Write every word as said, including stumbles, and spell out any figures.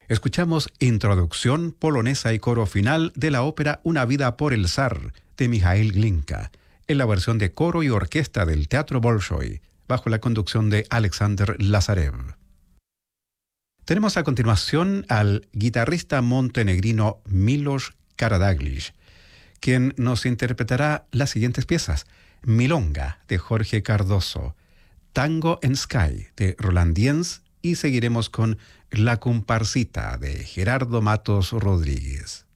Escuchamos introducción polonesa y coro final de la ópera Una vida por el zar de Mijail Glinka, en la versión de coro y orquesta del Teatro Bolshoi, bajo la conducción de Alexander Lazarev. Tenemos a continuación al guitarrista montenegrino Milos Karadáglish, quien nos interpretará las siguientes piezas: Milonga, de Jorge Cardoso, Tango en Sky, de Roland Diens, y seguiremos con La Comparsita, de Gerardo Matos Rodríguez.